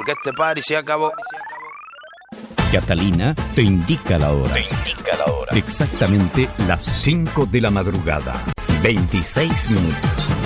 porque este party se acabó. Catalina te indica la hora. Exactamente las 5 de la madrugada. 26 minutos.